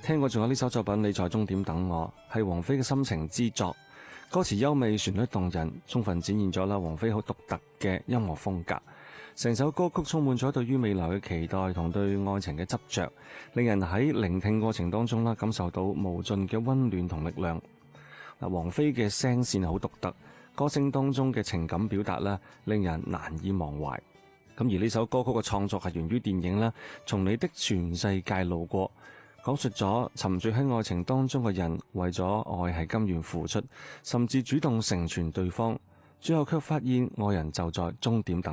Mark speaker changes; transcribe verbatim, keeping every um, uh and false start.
Speaker 1: 聽過仲有呢首作品《你在終點等我》，係王菲嘅心情之作，歌詞優美，旋律動人，充分展現咗啦王菲好獨特嘅音樂風格。成首歌曲充滿咗對於未來嘅期待同對愛情嘅執着，令人喺聆聽過程當中啦感受到無盡嘅溫暖同力量。嗱，王菲嘅聲線好獨特，歌聲當中嘅情感表達啦，令人難以忘懷。咁而呢首歌曲嘅創作係源於電影啦，從你的全世界路過，講述咗沉醉喺愛情當中嘅人為咗愛係甘願付出，甚至主動成全對方，最後卻發現愛人就在終點等。